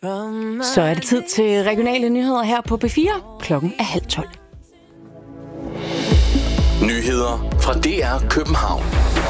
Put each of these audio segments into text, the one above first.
Så er det tid til regionale nyheder her på P4. Klokken er 11:30. Nyheder fra DR København.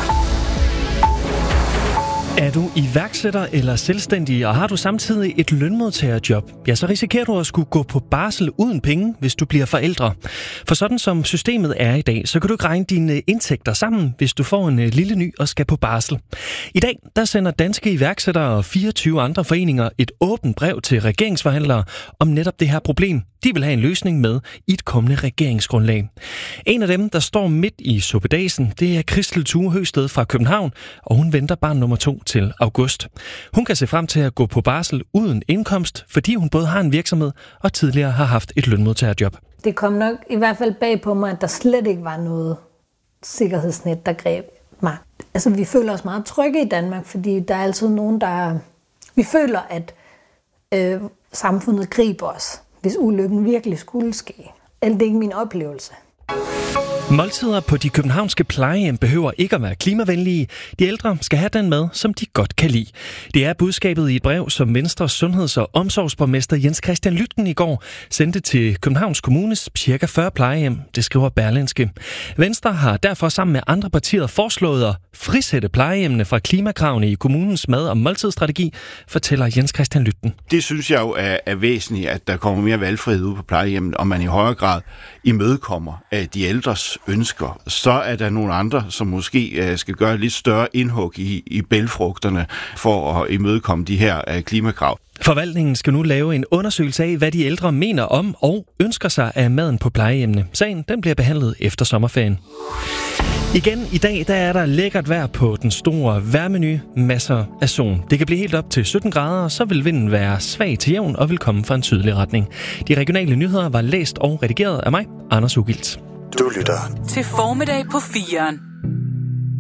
Er du iværksætter eller selvstændig, og har du samtidig et lønmodtagerjob, ja, så risikerer du at skulle gå på barsel uden penge, hvis du bliver forældre. For sådan som systemet er i dag, så kan du ikke regne dine indtægter sammen, hvis du får en lille ny og skal på barsel. I dag, der sender danske iværksættere og 24 andre foreninger et åbent brev til regeringsforhandlere om netop det her problem. De vil have en løsning med i et kommende regeringsgrundlag. En af dem, der står midt i suppedasen, det er Christel Thue Høsted fra København, og hun venter barn nummer 2 til august. Hun kan se frem til at gå på barsel uden indkomst, fordi hun både har en virksomhed og tidligere har haft et lønmodtagerjob. Det kom nok i hvert fald bag på mig, at der slet ikke var noget sikkerhedsnet, der greb mig. Altså, vi føler os meget trygge i Danmark, fordi der er altid nogen, der... Vi føler, at samfundet griber os, hvis ulykken virkelig skulle ske. Eller det er ikke min oplevelse. Måltider på de københavnske plejehjem behøver ikke at være klimavenlige. De ældre skal have den mad, som de godt kan lide. Det er budskabet i et brev, som Venstres sundheds- og omsorgsborgmester Jens Christian Lytten i går sendte til Københavns Kommunes ca. 40 plejehjem, det skriver Berlingske. Venstre har derfor sammen med andre partier foreslået at frisætte plejehjemmene fra klimakravene i kommunens mad- og måltidsstrategi, fortæller Jens Christian Lytten. Det synes jeg jo er væsentligt, at der kommer mere valgfrihed ud på plejehjemmet, og man i højere grad imødekommer de ældres ønsker. Så er der nogle andre, som måske skal gøre lidt større indhug i bælgfrugterne for at imødekomme de her klimakrav. Forvaltningen skal nu lave en undersøgelse af, hvad de ældre mener om og ønsker sig af maden på plejehjemmene. Sagen den bliver behandlet efter sommerferien. Igen i dag, der er der lækkert vejr på den store vejrmenu. Masser af sol. Det kan blive helt op til 17 grader, og så vil vinden være svag til jævn og vil komme fra en sydlig retning. De regionale nyheder var læst og redigeret af mig, Anders Ugilt. Du lytter til Formiddag på 4'eren.